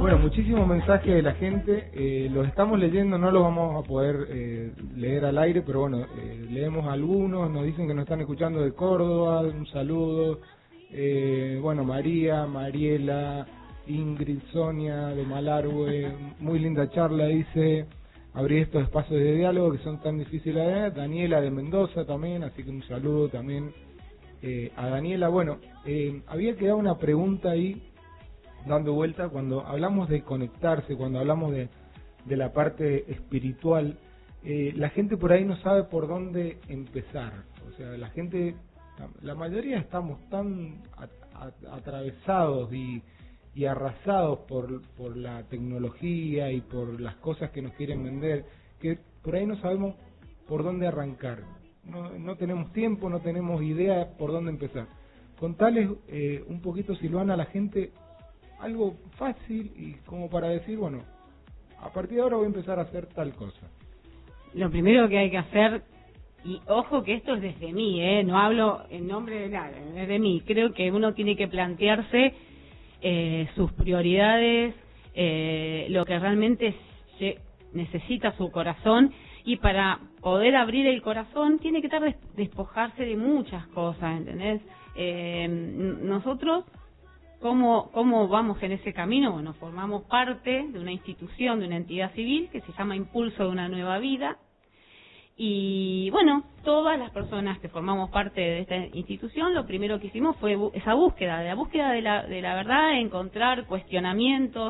Bueno, muchísimos mensajes de la gente, los estamos leyendo, no los vamos a poder leer al aire, pero bueno, leemos algunos, nos dicen que nos están escuchando de Córdoba, un saludo, bueno, María, Mariela, Ingrid, Sonia, de Malargüe, muy linda charla, dice, abrir estos espacios de diálogo que son tan difíciles de ver, Daniela de Mendoza también, así que un saludo también a Daniela. Bueno, había quedado una pregunta ahí, dando vuelta, cuando hablamos de conectarse, cuando hablamos de la parte espiritual, la gente por ahí no sabe por dónde empezar. O sea, la gente, la mayoría estamos tan atravesados y arrasados por la tecnología y por las cosas que nos quieren vender, que por ahí no sabemos por dónde arrancar. No tenemos tiempo, no tenemos idea por dónde empezar. Contales un poquito, Silvana, a la gente algo fácil y como para decir, bueno, a partir de ahora voy a empezar a hacer tal cosa. Lo primero que hay que hacer, y ojo que esto es desde mí, no hablo en nombre de nadie, es de mí, creo que uno tiene que plantearse sus prioridades, lo que realmente necesita su corazón, y para poder abrir el corazón tiene que despojarse de muchas cosas, ¿entendés? Nosotros, ¿Cómo vamos en ese camino? Bueno, formamos parte de una institución, de una entidad civil que se llama Impulso de una Nueva Vida. Y bueno, todas las personas que formamos parte de esta institución, lo primero que hicimos fue esa búsqueda, de la verdad, encontrar cuestionamientos.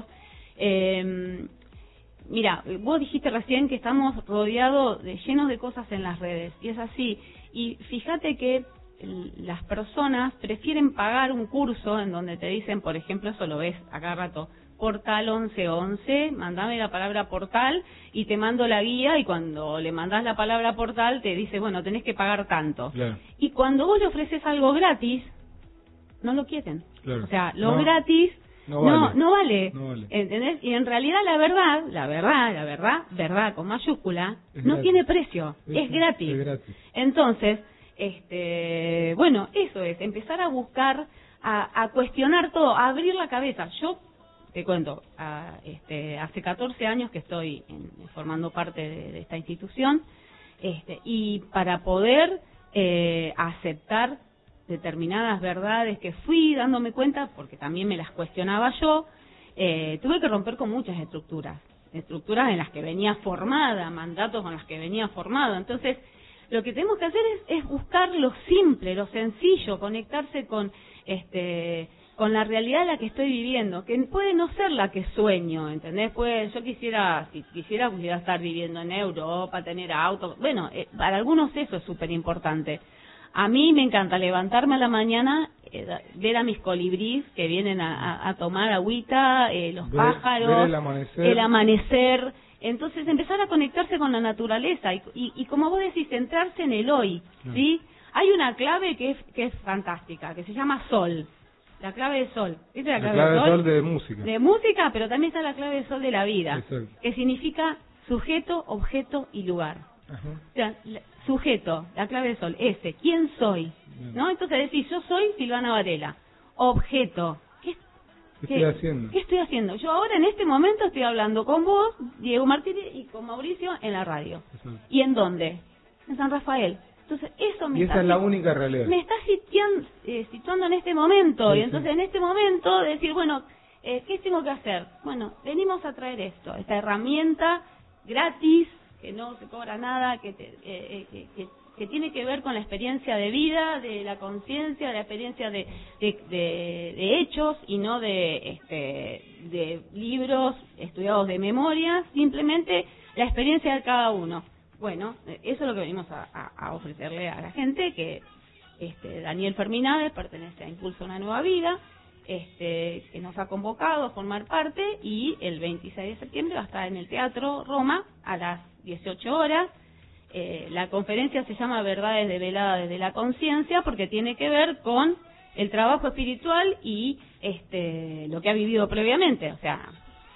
Mira, vos dijiste recién que estamos rodeados llenos de cosas en las redes, y es así. Y fíjate que las personas prefieren pagar un curso en donde te dicen, por ejemplo, eso lo ves a cada rato, portal 1111, mandame la palabra portal y te mando la guía, y cuando le mandás la palabra portal te dice, bueno, tenés que pagar tanto. Claro. Y cuando vos le ofreces algo gratis, no lo quieren. Claro. O sea, lo gratis no vale. ¿Entendés? Y en realidad la verdad con mayúscula, no tiene precio, es gratis. Entonces, bueno, eso es, empezar a buscar, a cuestionar todo, a abrir la cabeza. Yo te cuento, hace 14 años que estoy formando parte de esta institución, y para poder aceptar determinadas verdades que fui dándome cuenta, porque también me las cuestionaba yo, tuve que romper con muchas estructuras en las que venía formada, mandatos con los que venía formado. Entonces, lo que tenemos que hacer es buscar lo simple, lo sencillo, conectarse con la realidad en la que estoy viviendo, que puede no ser la que sueño, ¿entendés? Pues yo pudiera estar viviendo en Europa, tener auto, bueno, para algunos eso es súper importante. A mí me encanta levantarme a la mañana, ver a mis colibríes que vienen a tomar agüita, los pájaros, el amanecer. Entonces empezar a conectarse con la naturaleza y como vos decís, centrarse en el hoy, ¿sí? Hay una clave que es fantástica, que se llama sol, la clave de sol. ¿Viste la clave de sol? De música. De música, pero también está la clave de sol de la vida. Exacto. Que significa sujeto, objeto y lugar. Ajá. O sea, sujeto, la clave de sol, ¿quién soy? ¿No? Entonces decís, yo soy Silvana Varela. Objeto, ¿Qué estoy haciendo? Yo ahora en este momento estoy hablando con vos, Diego Martínez, y con Mauricio en la radio. Exacto. ¿Y en dónde? En San Rafael. Entonces eso esa es la única realidad. Me está situando en este momento. Sí, y entonces en este momento decir, bueno, ¿qué tengo que hacer? Bueno, venimos a traer esta herramienta gratis, que no se cobra nada, que tiene que ver con la experiencia de vida, de la conciencia, de la experiencia de hechos, y no de libros estudiados de memoria, simplemente la experiencia de cada uno. Bueno, eso es lo que venimos a ofrecerle a la gente, que Daniel Ferminades pertenece a Impulso a una Nueva Vida, que nos ha convocado a formar parte, y el 26 de septiembre va a estar en el Teatro Roma a las 18 horas. La conferencia se llama Verdades develadas desde la conciencia, porque tiene que ver con el trabajo espiritual y lo que ha vivido previamente, o sea,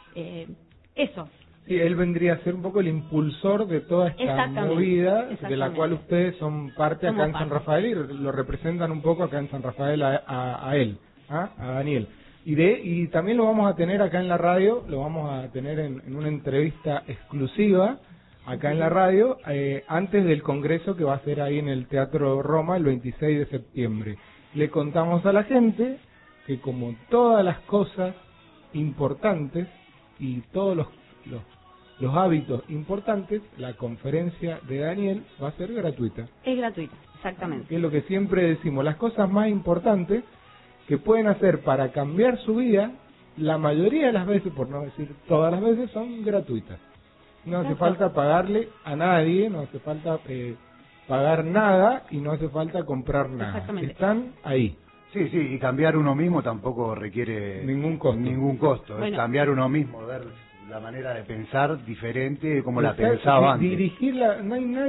eso. Sí, él vendría a ser un poco el impulsor de toda esta movida, de la cual ustedes son parte acá en San Rafael, y lo representan un poco acá en San Rafael a él, a Daniel. Y también lo vamos a tener acá en la radio, lo vamos a tener en una entrevista exclusiva acá en la radio, antes del congreso que va a ser ahí en el Teatro Roma el 26 de septiembre. Le contamos a la gente que como todas las cosas importantes y todos los hábitos importantes, la conferencia de Daniel va a ser gratuita. Es gratuita, exactamente. Que es lo que siempre decimos, las cosas más importantes que pueden hacer para cambiar su vida, la mayoría de las veces, por no decir todas las veces, son gratuitas. No hace falta pagarle a nadie, no hace falta pagar nada y no hace falta comprar nada. Están ahí. Sí, y cambiar uno mismo tampoco requiere ningún costo. Bueno. Es cambiar uno mismo, ver la manera de pensar diferente como la pensaba antes. Dirigirla,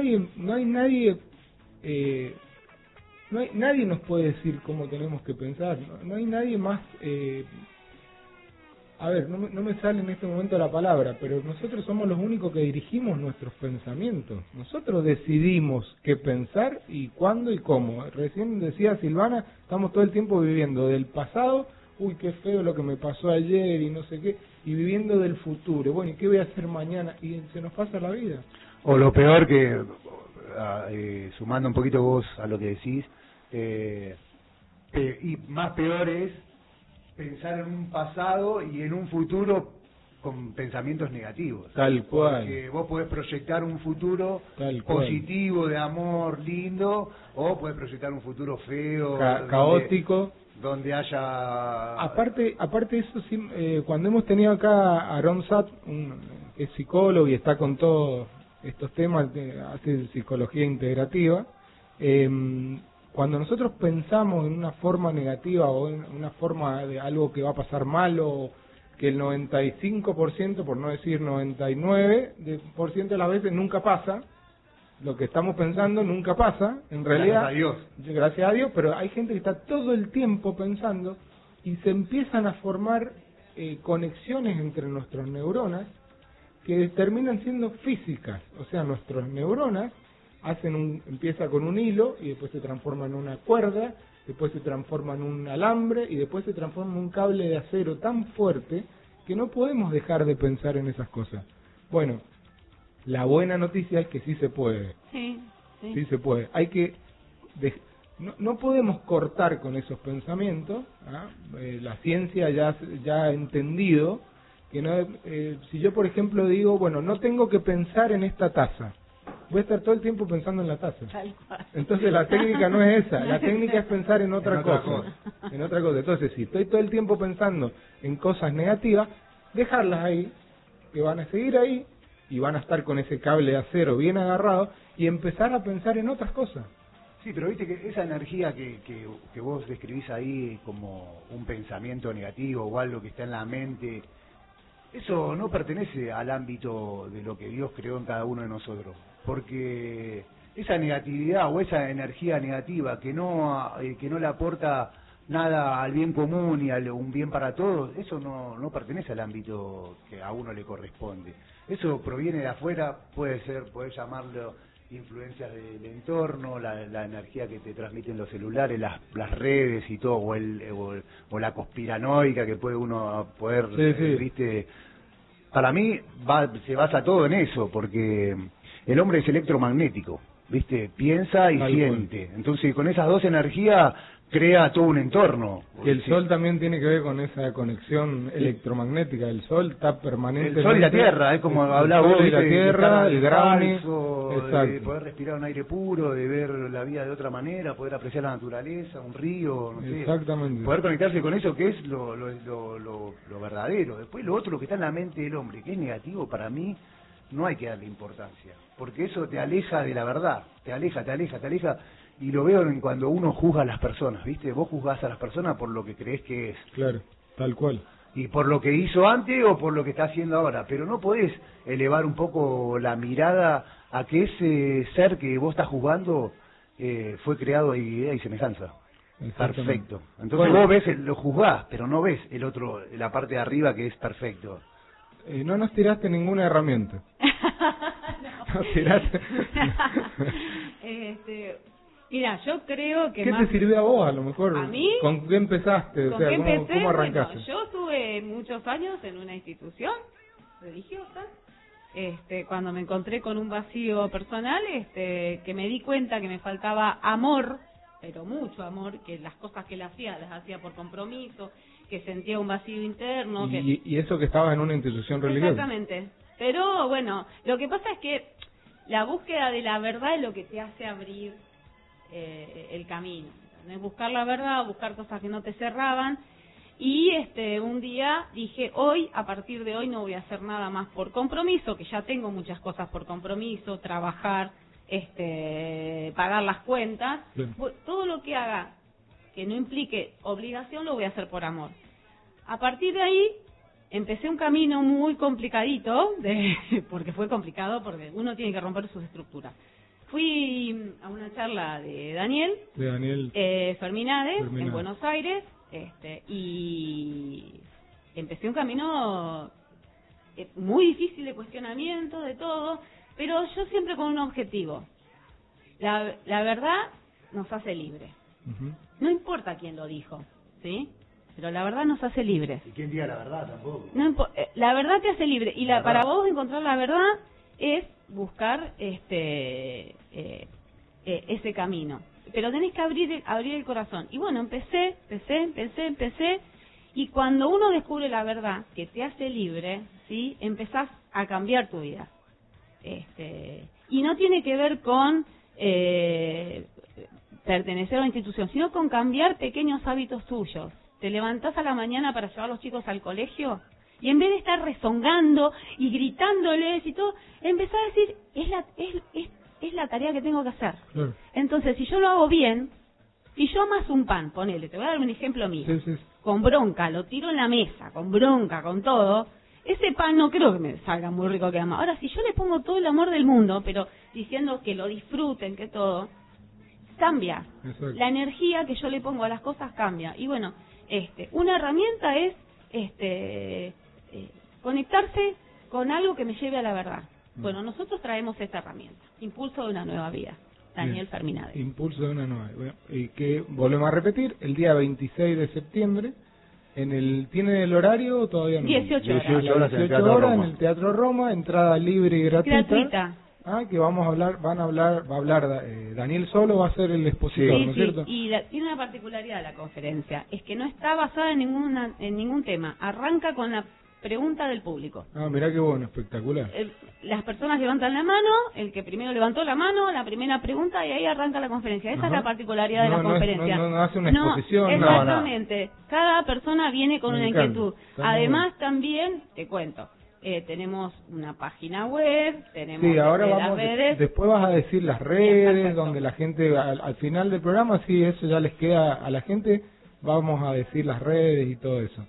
nadie nos puede decir cómo tenemos que pensar, no hay nadie más, no me sale en este momento la palabra, pero nosotros somos los únicos que dirigimos nuestros pensamientos, nosotros decidimos qué pensar y cuándo y cómo. Recién decía Silvana, estamos todo el tiempo viviendo del pasado, uy, qué feo lo que me pasó ayer y no sé qué, y viviendo del futuro, bueno, ¿y qué voy a hacer mañana? Y se nos pasa la vida. O lo peor que, sumando un poquito vos a lo que decís, y más peor es pensar en un pasado y en un futuro con pensamientos negativos. Tal cual. Porque vos podés proyectar un futuro positivo, de amor, lindo, o podés proyectar un futuro feo, caótico. Donde haya... Aparte de eso, cuando hemos tenido acá a Aaron Satt, que es psicólogo y está con todos estos temas, hace psicología integrativa, cuando nosotros pensamos en una forma negativa o en una forma de algo que va a pasar mal o que el 95%, por no decir 99% de las veces nunca pasa, lo que estamos pensando nunca pasa, en realidad, gracias a Dios, pero hay gente que está todo el tiempo pensando y se empiezan a formar conexiones entre nuestras neuronas que terminan siendo físicas, o sea, nuestras neuronas empieza con un hilo y después se transforma en una cuerda, después se transforma en un alambre y después se transforma en un cable de acero tan fuerte que no podemos dejar de pensar en esas cosas. Bueno, la buena noticia es que sí se puede. Sí se puede. Hay que no podemos cortar con esos pensamientos. La ciencia ya ha entendido que no, si yo por ejemplo digo, bueno, no tengo que pensar en esta taza, voy a estar todo el tiempo pensando en la taza. Entonces la técnica no es esa, la técnica es pensar en otra cosa. Entonces, si estoy todo el tiempo pensando en cosas negativas, dejarlas ahí, que van a seguir ahí y van a estar con ese cable de acero bien agarrado y empezar a pensar en otras cosas. Sí, pero viste que esa energía que vos describís ahí como un pensamiento negativo o algo que está en la mente, eso no pertenece al ámbito de lo que Dios creó en cada uno de nosotros, porque esa negatividad o esa energía negativa que no le aporta nada al bien común y a un bien para todos, eso no pertenece al ámbito que a uno le corresponde. Eso proviene de afuera, podés llamarlo influencias del entorno, la energía que te transmiten los celulares, las redes y todo, o la conspiranoica que puede uno poder, viste. Para mí se basa todo en eso, porque el hombre es electromagnético, viste, piensa y siente. Entonces con esas dos energías crea todo un entorno. Y el sol también tiene que ver con esa conexión electromagnética. El sol está permanentemente... El sol y la tierra, es como hablaba vos, de la tierra, el Brownie, de poder respirar un aire puro, de ver la vida de otra manera, poder apreciar la naturaleza, un río, no sé. Exactamente. Poder conectarse con eso que es lo verdadero. Después lo otro que está en la mente del hombre, que es negativo, para mí no hay que darle importancia, porque eso te aleja de la verdad, te aleja. Y lo veo en cuando uno juzga a las personas, ¿viste? Vos juzgás a las personas por lo que crees que es. Claro, tal cual. Y por lo que hizo antes o por lo que está haciendo ahora. Pero no podés elevar un poco la mirada a que ese ser que vos estás juzgando fue creado a idea y semejanza. Perfecto. Entonces vos ves, lo juzgás, pero no ves el otro, la parte de arriba que es perfecto. No nos tiraste ninguna herramienta. No. Nos tiraste... Mira, yo creo que ¿Qué te sirvió a vos, a lo mejor? ¿A mí? ¿Con qué empezaste? ¿Con qué empecé? ¿Cómo arrancaste? Bueno, yo estuve muchos años en una institución religiosa. Cuando me encontré con un vacío personal, que me di cuenta que me faltaba amor, pero mucho amor, que las cosas que las hacía por compromiso, que sentía un vacío interno. Y eso que estabas en una institución religiosa. Exactamente. Pero bueno, lo que pasa es que la búsqueda de la verdad es lo que te hace abrir el camino. Buscar la verdad, buscar cosas que no te cerraban. Y un día dije, a partir de hoy no voy a hacer nada más por compromiso, que ya tengo muchas cosas por compromiso, trabajar, pagar las cuentas. Bien. Todo lo que haga que no implique obligación lo voy a hacer por amor. A partir de ahí empecé un camino muy complicadito, porque fue complicado, porque uno tiene que romper sus estructuras. Fui a una charla de Daniel Ferminade en Buenos Aires, y empecé un camino muy difícil de cuestionamiento, de todo, pero yo siempre con un objetivo. La verdad nos hace libres. Uh-huh. No importa quién lo dijo, ¿sí? Pero la verdad nos hace libres. ¿Y quién diga la verdad tampoco? La verdad te hace libre. Y para vos encontrar la verdad es buscar ese camino. Pero tenés que abrir el corazón. Y bueno, empecé. Y cuando uno descubre la verdad que te hace libre, ¿sí? Empezás a cambiar tu vida. Y no tiene que ver con pertenecer a una institución, sino con cambiar pequeños hábitos tuyos. Te levantás a la mañana para llevar a los chicos al colegio y en vez de estar rezongando y gritándoles y todo, empezás a decir, es la tarea que tengo que hacer. Claro. Entonces, si yo lo hago bien, si yo amaso un pan, ponele, te voy a dar un ejemplo mío, sí. Con bronca, lo tiro en la mesa, con bronca, con todo, ese pan no creo que me salga muy rico que ama. Ahora, si yo le pongo todo el amor del mundo, pero diciendo que lo disfruten, que todo, cambia. Exacto. La energía que yo le pongo a las cosas cambia. Y bueno, una herramienta es conectarse con algo que me lleve a la verdad. Bueno, nosotros traemos esta herramienta, Impulso de una nueva vida, Daniel Ferminade. Impulso de una nueva vida. Y que volvemos a repetir, el día 26 de septiembre, ¿tiene el horario o todavía no? 18 horas. 18 horas en el Teatro Roma, entrada libre y gratuita. Que va a hablar Daniel solo va a ser el expositor, ¿no es cierto? Y tiene una particularidad la conferencia, es que no está basada en ningún tema, arranca con la pregunta del público. Mirá qué bueno, espectacular. Las personas levantan la mano, el que primero levantó la mano, la primera pregunta, y ahí arranca la conferencia. Esa es la particularidad de la conferencia. No hace una exposición. Exactamente. Cada persona viene con una inquietud. Además, también, te cuento, tenemos una página web, tenemos las redes. Después vas a decir las redes, donde la gente, al final del programa, sí, eso ya les queda a la gente, vamos a decir las redes y todo eso.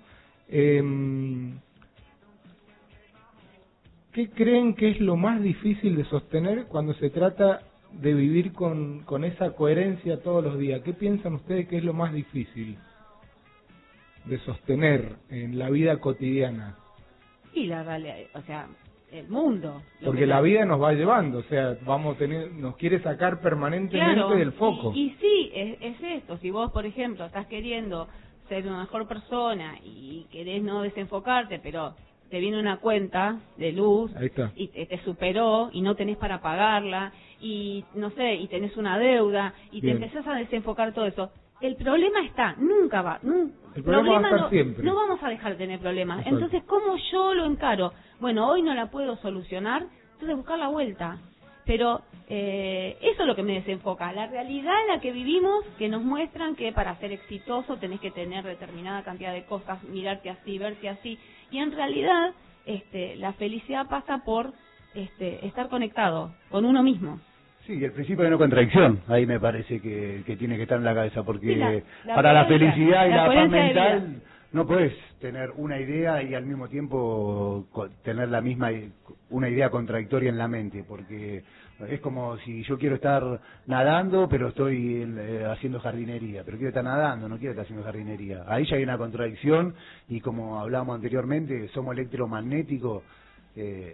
¿Qué creen que es lo más difícil de sostener cuando se trata de vivir con esa coherencia todos los días? ¿Qué piensan ustedes que es lo más difícil de sostener en la vida cotidiana? Y la realidad, o sea, el mundo. Porque la vida nos va llevando, o sea, nos quiere sacar permanentemente del foco. Y sí, es esto. Si vos, por ejemplo, estás queriendo ser una mejor persona y querés no desenfocarte, pero te viene una cuenta de luz y te superó y no tenés para pagarla y no sé, y tenés una deuda y te empezás a desenfocar todo eso. El problema está, nunca va. El problema va a estar siempre. No vamos a dejar de tener problemas. Exacto. Entonces, ¿cómo yo lo encaro? Bueno, hoy no la puedo solucionar, entonces buscar la vuelta. Pero eso es lo que me desenfoca. La realidad en la que vivimos, que nos muestran que para ser exitoso tenés que tener determinada cantidad de cosas, mirarte así, verte así. Y en realidad, la felicidad pasa por estar conectado con uno mismo. Sí, el principio de no contradicción, ahí me parece que tiene que estar en la cabeza, porque para la felicidad y la paz mental no podés tener una idea y al mismo tiempo tener una idea contradictoria en la mente, porque es como si yo quiero estar nadando, pero estoy haciendo jardinería, pero quiero estar nadando, no quiero estar haciendo jardinería. Ahí ya hay una contradicción y como hablábamos anteriormente, somos electromagnéticos.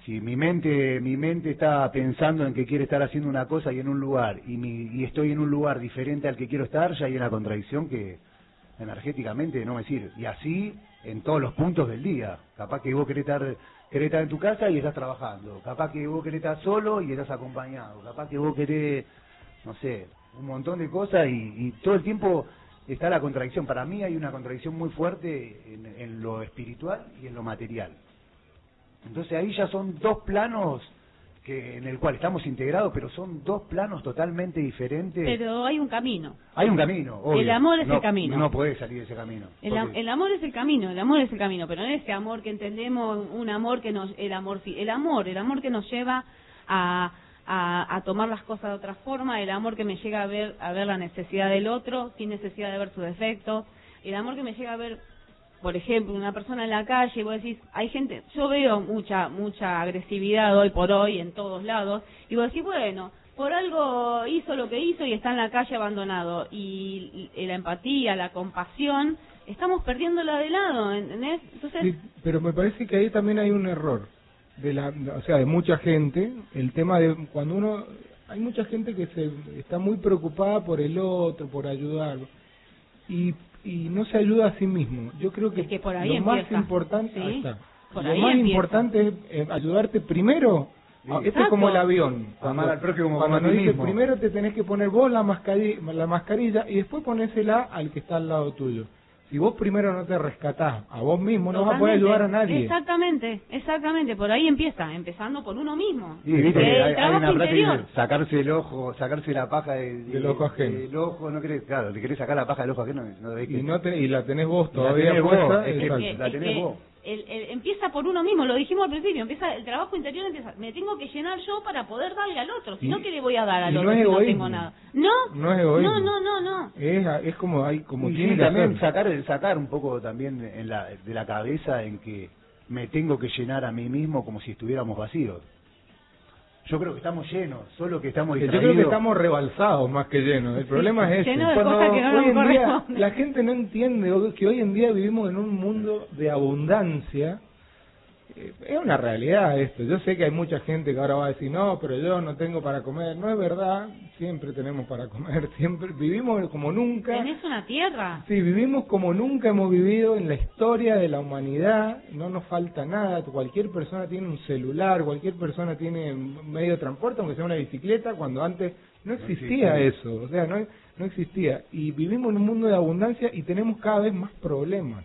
Si mi mente está pensando en que quiere estar haciendo una cosa y en un lugar, y estoy en un lugar diferente al que quiero estar, ya hay una contradicción que energéticamente no me sirve. Y así en todos los puntos del día. Capaz que vos querés estar en tu casa y estás trabajando. Capaz que vos querés estar solo y estás acompañado. Capaz que vos querés, no sé, un montón de cosas y todo el tiempo está la contradicción. Para mí hay una contradicción muy fuerte en lo espiritual y en lo material. Entonces ahí ya son dos planos en el cual estamos integrados, pero son dos planos totalmente diferentes. Pero hay un camino. Hay un camino, obvio. El amor es el camino. No podés salir de ese camino. El amor es el camino, pero no es ese amor que entendemos, un amor que nos... El amor que nos lleva a tomar las cosas de otra forma, el amor que me llega a ver la necesidad del otro, sin necesidad de ver su defecto, el amor que me llega a ver... Por ejemplo, una persona en la calle, vos decís, hay gente, yo veo mucha agresividad hoy por hoy en todos lados, y vos decís, bueno, por algo hizo lo que hizo y está en la calle abandonado, y la empatía, la compasión, estamos perdiéndola de lado, ¿entendés? Entonces... Sí, pero me parece que ahí también hay un error, de mucha gente, el tema de cuando hay mucha gente que está muy preocupada por el otro, por ayudarlo, y no se ayuda a sí mismo. Yo creo que por ahí lo más importante, importante es ayudarte primero. Este es como el avión. Amar al prójimo cuando nos dice primero te tenés que poner vos la mascarilla y después ponésela al que está al lado tuyo. Si vos primero no te rescatás a vos mismo, no vas a poder ayudar a nadie. Exactamente, por ahí empezando por uno mismo. Sí, viste, hay una frase que sacarse el ojo, sacarse la paja del ojo ajeno. El ojo, no querés, claro, te querés sacar la paja del ojo ajeno, no debés que... Y la tenés vos todavía puesta. La tenés vos. Empieza por uno mismo, lo dijimos al principio, el trabajo interior empieza, me tengo que llenar yo para poder darle al otro, si no, ¿qué le voy a dar al otro si no tengo nada? No es egoísmo. No. Es como tiene que también sacar un poco también de la cabeza en que me tengo que llenar a mí mismo como si estuviéramos vacíos. Yo creo que estamos llenos, solo que estamos distraídos. Yo creo que estamos rebalsados más que llenos. El problema es ese. Llenos de cosas que no nos corresponden. La gente no entiende que hoy en día vivimos en un mundo de abundancia. Es una realidad esto. Yo sé que hay mucha gente que ahora va a decir, no, pero yo no tengo para comer. No es verdad, siempre tenemos para comer, siempre vivimos como nunca. ¿Tenés una tierra? Sí, vivimos como nunca hemos vivido en la historia de la humanidad, no nos falta nada. Cualquier persona tiene un celular, cualquier persona tiene un medio de transporte, aunque sea una bicicleta, cuando antes no existía eso, o sea, no existía. Y vivimos en un mundo de abundancia y tenemos cada vez más problemas,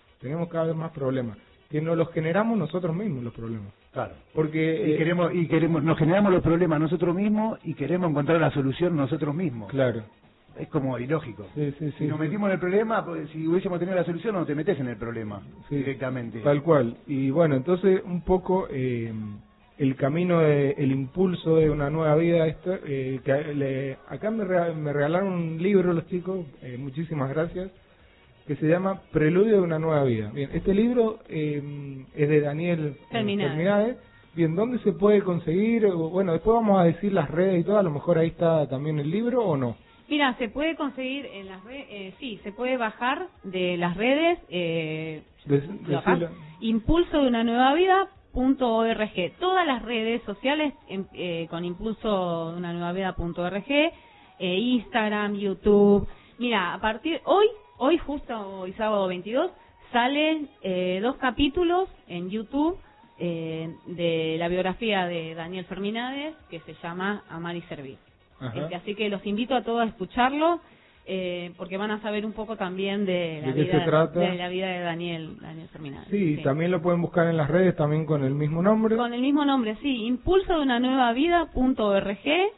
que nos los generamos nosotros mismos los problemas. Claro. Porque nos generamos los problemas nosotros mismos y queremos encontrar la solución nosotros mismos. Claro. Es como ilógico. Sí, si nos metimos en el problema, pues, si hubiésemos tenido la solución, no te metes en el problema directamente. Tal cual. Y bueno, entonces un poco el camino, el impulso de una nueva vida. Acá me regalaron un libro los chicos, muchísimas gracias, que se llama Preludio de una nueva vida. Bien, este libro es de Daniel Ferminades. Bien, ¿dónde se puede conseguir? Bueno, después vamos a decir las redes y todo, a lo mejor ahí está también el libro o no. Mira, se puede conseguir en las redes, sí, se puede bajar de las redes, impulso de una nueva vida.org. Todas las redes sociales con impulso de una nueva vida.org, Instagram, YouTube. Mira, a partir hoy justo hoy sábado 22 salen 2 capítulos en YouTube de la biografía de Daniel Ferminades, que se llama Amar y Servir. Así que los invito a todos a escucharlo, porque van a saber un poco también de la vida de Daniel Ferminades. Sí, también lo pueden buscar en las redes también con el mismo nombre. Con el mismo nombre, sí, impulso de una nueva vida.org,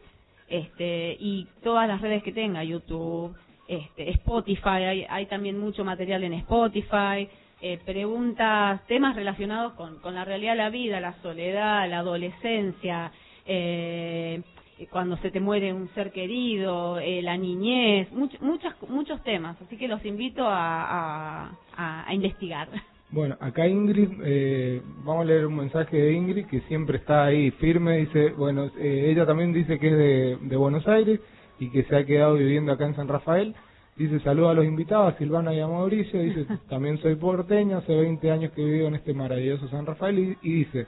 y todas las redes que tenga, YouTube, Spotify, hay también mucho material en Spotify, preguntas, temas relacionados con la realidad de la vida, la soledad, la adolescencia, cuando se te muere un ser querido, la niñez, muchos temas, así que los invito a investigar. Bueno, acá Ingrid, vamos a leer un mensaje de Ingrid que siempre está ahí firme, dice, bueno, ella también dice que es de Buenos Aires y que se ha quedado viviendo acá en San Rafael. Dice, saluda a los invitados, a Silvana y a Mauricio. Dice, también soy porteño, hace 20 años que vivo en este maravilloso San Rafael. Y dice,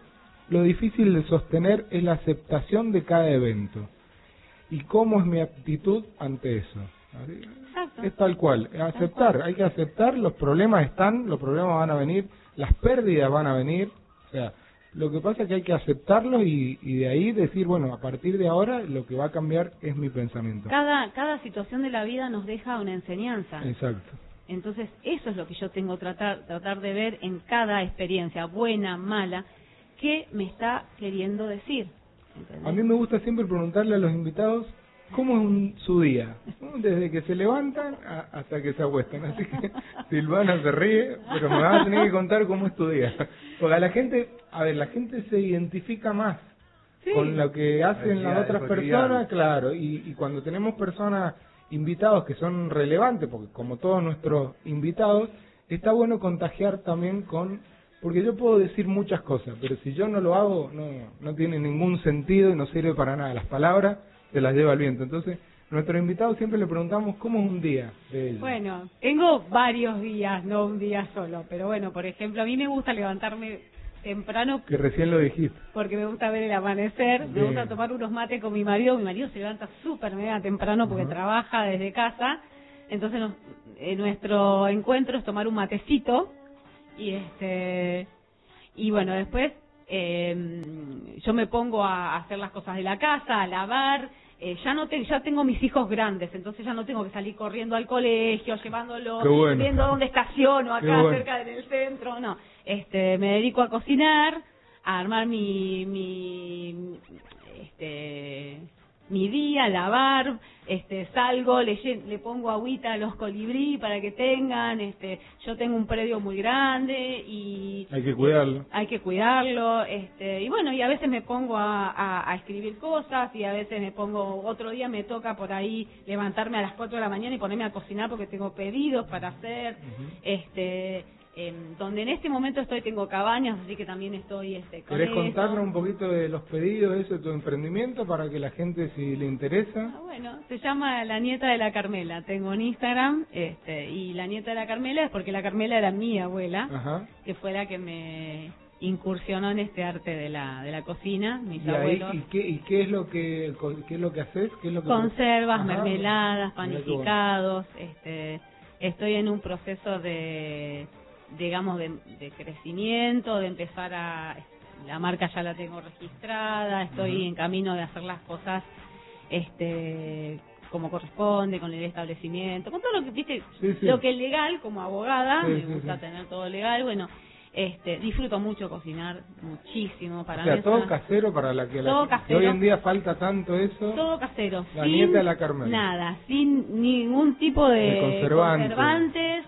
lo difícil de sostener es la aceptación de cada evento. ¿Y cómo es mi actitud ante eso? Exacto. Es tal cual, aceptar, hay que aceptar, los problemas están, los problemas van a venir, las pérdidas van a venir, o sea, lo que pasa es que hay que aceptarlos y de ahí decir, bueno, a partir de ahora lo que va a cambiar es mi pensamiento. Cada situación de la vida nos deja una enseñanza. Exacto. Entonces, eso es lo que yo tengo que tratar de ver en cada experiencia, buena, mala, qué me está queriendo decir. ¿Entendés? A mí me gusta siempre preguntarle a los invitados cómo es su día, desde que se levantan hasta que se acuestan. Así que Silvana se ríe, pero me vas a tener que contar cómo es tu día. Porque a la gente se identifica más con lo que hacen las otras personas, claro, y cuando tenemos personas, invitados que son relevantes, porque como todos nuestros invitados, está bueno contagiar también porque yo puedo decir muchas cosas, pero si yo no lo hago, no tiene ningún sentido y no sirve para nada. Las palabras se las lleva el viento. Entonces, nuestros invitados siempre le preguntamos cómo es un día de ellos. Bueno, tengo varios días, no un día solo, pero bueno, por ejemplo, a mí me gusta levantarme temprano. Que recién lo dijiste. Porque me gusta ver el amanecer, me gusta tomar unos mates con mi marido se levanta súper mega temprano porque trabaja desde casa, entonces nuestro encuentro es tomar un matecito y bueno, después yo me pongo a hacer las cosas de la casa, a lavar. Ya tengo mis hijos grandes, entonces ya no tengo que salir corriendo al colegio, llevándolo, viendo dónde estaciono acá cerca del centro, no. Me dedico a cocinar, a armar mi día, a lavar, salgo, le pongo agüita a los colibrí para que tengan, yo tengo un predio muy grande y hay que cuidarlo. Y bueno, y a veces me pongo a escribir cosas y a veces otro día me toca por ahí levantarme a las 4 de la mañana y ponerme a cocinar porque tengo pedidos para hacer, donde en este momento tengo cabañas, así que también estoy con ¿Querés eso. contarnos un poquito de los pedidos, eso de tu emprendimiento, para que la gente, si le interesa? Bueno, se llama La Nieta de la Carmela, tengo en Instagram, y La Nieta de la Carmela es porque la Carmela era mi abuela, que fue la que me incursionó en este arte de la cocina, mis abuelos. ¿Y qué es lo que haces? Conservas, mermeladas, panificados, estoy en un proceso de crecimiento, de empezar la marca ya la tengo registrada, estoy en camino de hacer las cosas como corresponde, con el establecimiento, con todo lo que viste, lo que es legal como abogada, me gusta tener todo legal, bueno, disfruto mucho cocinar, muchísimo para mí. Todo casero para que hoy en día falta tanto eso. Todo casero. La Nieta de la Carmela. Nada, sin ningún tipo de conservantes.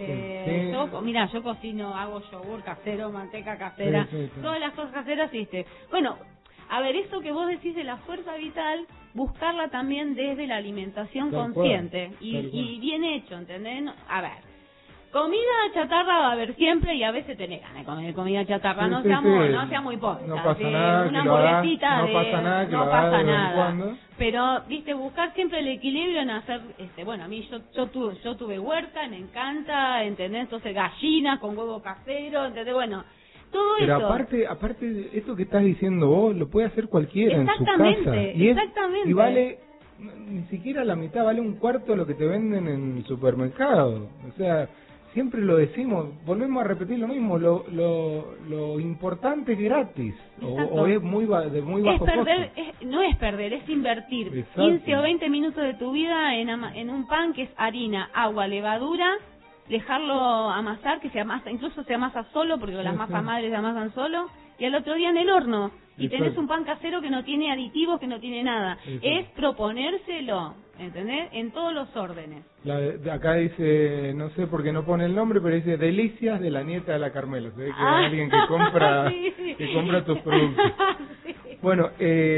Yo cocino, hago yogur casero, manteca casera, todas las cosas caseras, Bueno, a ver, eso que vos decís de la fuerza vital, buscarla también desde la alimentación consciente y bien hecho, ¿entendés? A ver. Comida chatarra va a haber siempre y a veces tenés ganas de comer comida chatarra, no seamos hipócritas. No pasa nada, una hamburguesita no pasa nada. Pero, buscar siempre el equilibrio en hacer, a mí yo tuve huerta, me encanta, ¿entendés? Entonces gallinas con huevo casero, ¿entendés? Bueno, todo pero eso. Pero aparte de esto que estás diciendo vos, lo puede hacer cualquiera en su casa. Exactamente. Y vale, ni siquiera la mitad, vale un cuarto de lo que te venden en el supermercado. O sea, siempre lo decimos, volvemos a repetir lo mismo, lo importante es gratis, o es de muy bajo costo. No es perder, es invertir. Exacto. 15 o 20 minutos de tu vida en un pan que es harina, agua, levadura, dejarlo amasar, que se amasa, incluso se amasa solo, porque las masas madres se amasan solo, y al otro día en el horno. Y tenés un pan casero que no tiene aditivos, que no tiene nada. Es proponérselo, ¿entendés? En todos los órdenes. Acá dice, no sé por qué no pone el nombre, pero dice Delicias de la Nieta de la Carmela. Se ve que hay alguien que compra que compra tus productos. Bueno,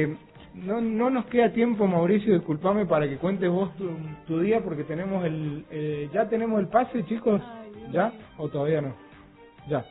no nos queda tiempo, Mauricio, disculpame, para que cuentes vos tu día, porque tenemos ya tenemos el pase, chicos. ¿Ya? ¿O todavía no? Ya.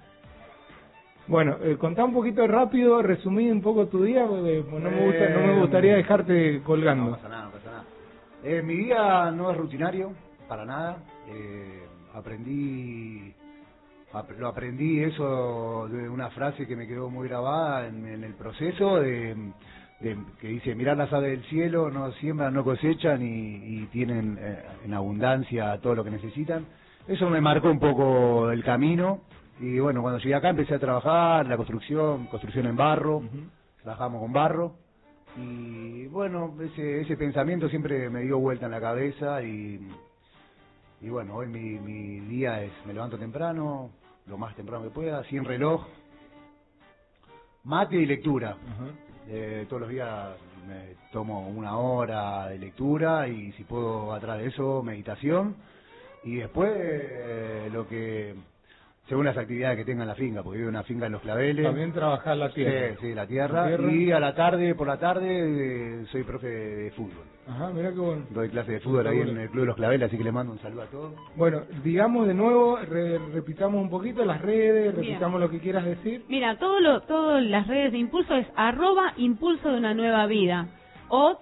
Bueno, contá un poquito rápido, resumí un poco tu día, porque no me gustaría dejarte colgando. No pasa nada. Mi día no es rutinario, para nada. Aprendí lo aprendí eso de una frase que me quedó muy grabada en el proceso que dice: mirar las aves del cielo, no siembran, no cosechan y tienen en abundancia todo lo que necesitan. Eso me marcó un poco el camino. Y bueno, cuando llegué acá empecé a trabajar la construcción en barro. Trabajamos con barro. Y bueno, ese pensamiento siempre me dio vuelta en la cabeza. Y bueno, hoy mi día es: me levanto temprano, lo más temprano que pueda, sin reloj, mate y lectura. Todos los días me tomo 1 hora de lectura, y si puedo atrás de eso, meditación. Y después lo que, según las actividades que tenga en la finca, porque vivo en una finca en Los Claveles. También trabajar la tierra. Sí, la tierra. Y por la tarde, soy profe de fútbol. Ajá, mirá qué bueno. Doy clase de fútbol ahí en el Club de Los Claveles, así que le mando un saludo a todos. Bueno, digamos de nuevo, repitamos un poquito las redes, repitamos lo que quieras decir. Mira, todas las redes de Impulso es @Impulso de una Nueva Vida o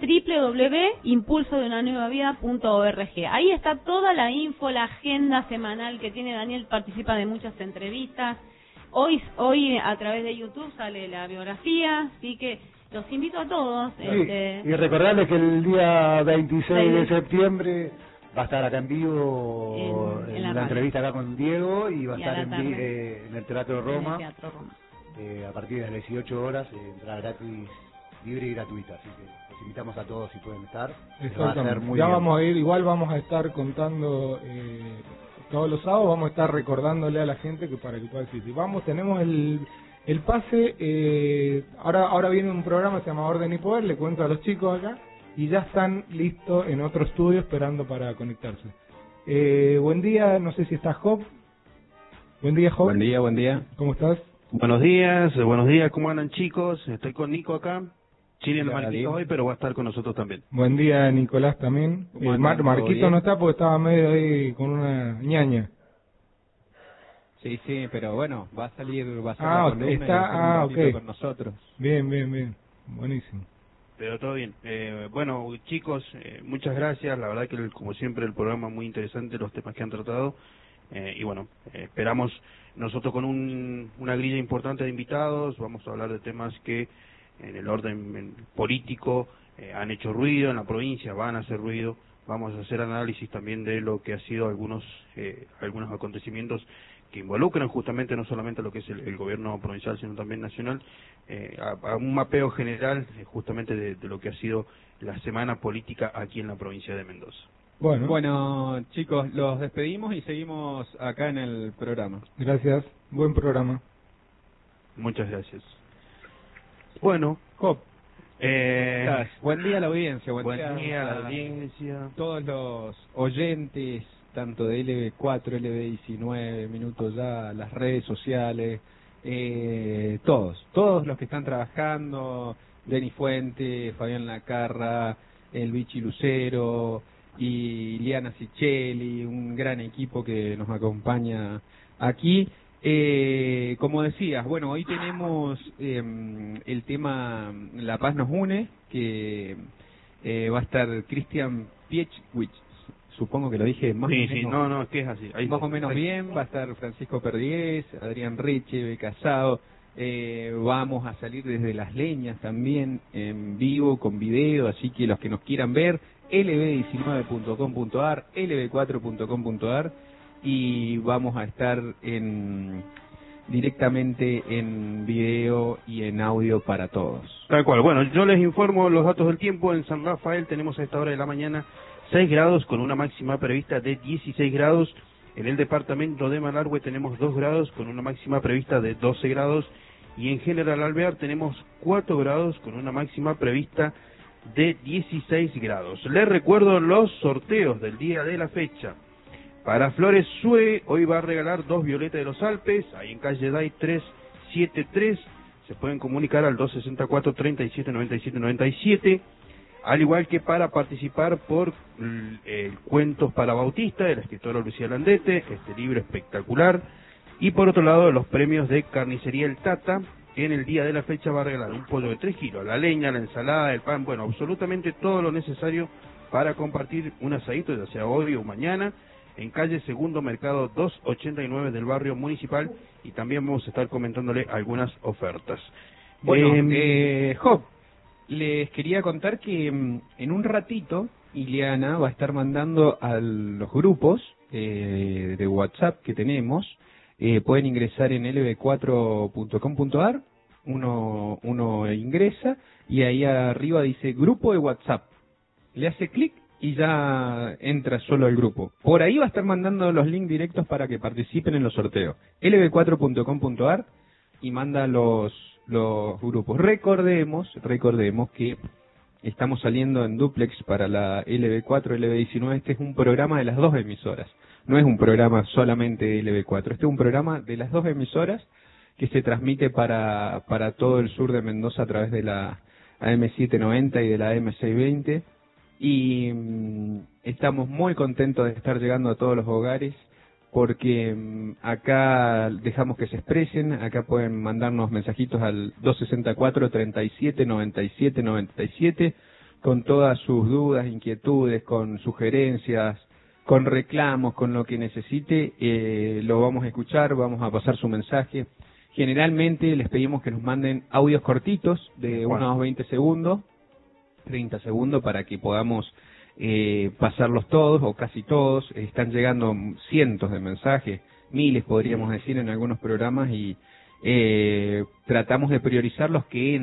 www.impulsodeunanuevavida.org. Ahí está toda la info, la agenda semanal que tiene Daniel. Participa de muchas entrevistas. Hoy a través de YouTube sale la biografía, así que los invito a todos. Sí, y recordarles que el día 26 de septiembre va a estar acá en vivo en la entrevista acá con Diego, y va a estar en el Teatro Roma, a partir de las 18 horas, entrada gratis, libre y gratuita, así que los invitamos a todos si pueden estar. Va a ser muy bien. Vamos a ir, igual vamos a estar contando todos los sábados, vamos a estar recordándole a la gente que para que pueda asistir. Tenemos el pase, ahora viene un programa que se llama Orden y Poder, le cuento a los chicos acá, y ya están listos en otro estudio esperando para conectarse. Buen día, no sé si está Job. Buen día, Job. Buen día. ¿Cómo estás? Buenos días, ¿cómo andan, chicos? Estoy con Nico acá. Chile Marquito hoy, pero va a estar con nosotros también. Buen día, Nicolás, también. Marquito no está porque estaba medio ahí con una ñaña. Sí, pero bueno, va a salir la columna okay. Con nosotros. Bien, buenísimo. Pero todo bien. Bueno, chicos, muchas gracias. La verdad que, como siempre, el programa muy interesante, los temas que han tratado. Y bueno, esperamos nosotros con una grilla importante de invitados. Vamos a hablar de temas que en el orden político han hecho ruido en la provincia, van a hacer ruido. Vamos a hacer análisis también de lo que ha sido algunos acontecimientos que involucran justamente no solamente lo que es el gobierno provincial, sino también nacional, a un mapeo general justamente de lo que ha sido la semana política aquí en la provincia de Mendoza. Bueno, chicos, los despedimos y seguimos acá en el programa. Gracias, buen programa. Muchas gracias. Bueno, Job, buen día a la audiencia. Buen día a la audiencia. Todos los oyentes, tanto de LB4, LB19, Minutos Ya, las redes sociales, todos los que están trabajando, Denis Fuente, Fabián Lacarra, el Bichi Lucero y Liana Sicheli, un gran equipo que nos acompaña aquí. Como decías, bueno, hoy tenemos el tema La Paz nos une, que va a estar Cristian Piechwich, supongo que lo dije más o menos. Sí, no, es que es así. Más o menos bien, va a estar Francisco Perdigués, Adrián Reche, Becasado, vamos a salir desde Las Leñas también en vivo con video, así que los que nos quieran ver, lb19.com.ar, lb4.com.ar, y vamos a estar directamente en video y en audio para todos. Tal cual. Bueno, yo les informo los datos del tiempo. En San Rafael tenemos a esta hora de la mañana 6 grados con una máxima prevista de 16 grados. En el departamento de Malargüe tenemos 2 grados con una máxima prevista de 12 grados. Y en General Alvear tenemos 4 grados con una máxima prevista de 16 grados. Les recuerdo los sorteos del día de la fecha. Para Flores Sue, hoy va a regalar 2 violetas de los Alpes, ahí en calle Day 373. Se pueden comunicar al 264 37 97 97. Al igual que para participar por Cuentos para Bautista, de la escritora Lucía Landete, este libro espectacular. Y por otro lado, los premios de Carnicería El Tata, que en el día de la fecha va a regalar un pollo de 3 kilos, la leña, la ensalada, el pan, bueno, absolutamente todo lo necesario para compartir un asadito, ya sea hoy o mañana. en calle Segundo Mercado 289 del barrio Municipal, y también vamos a estar comentándole algunas ofertas. Bueno, Job, les quería contar que en un ratito Ileana va a estar mandando a los grupos de WhatsApp que tenemos. Pueden ingresar en lb4.com.ar, uno ingresa y ahí arriba dice grupo de WhatsApp. Le hace clic y ya entra solo al grupo. Por ahí va a estar mandando los links directos para que participen en los sorteos. lb4.com.ar y manda los grupos. Recordemos que estamos saliendo en duplex para la LB4, LB19. Este es un programa de las dos emisoras. No es un programa solamente de LB4. Este es un programa de las dos emisoras que se transmite para todo el sur de Mendoza a través de la AM790 y de la AM620. Y estamos muy contentos de estar llegando a todos los hogares, porque acá dejamos que se expresen. Acá pueden mandarnos mensajitos al 264-37-97-97 con todas sus dudas, inquietudes, con sugerencias, con reclamos, con lo que necesite. Lo vamos a escuchar, vamos a pasar su mensaje. Generalmente les pedimos que nos manden audios cortitos de unos 20 segundos, 30 segundos, para que podamos pasarlos todos o casi todos. Están llegando cientos de mensajes, miles podríamos decir en algunos programas, y tratamos de priorizar los que